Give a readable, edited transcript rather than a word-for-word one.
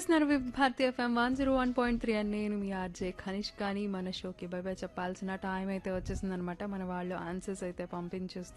వింటున్నారు వివిధ భారతి ఎఫ్ఎం 101.3 అని నేను మీ ఆర్జే ఖనిష్. కానీ మన షోకి బై బై చెప్పాల్సిన టైం అయితే వచ్చేసింది అనమాట. మన వాళ్ళు ఆన్సర్స్ అయితే పంపించేస్తూ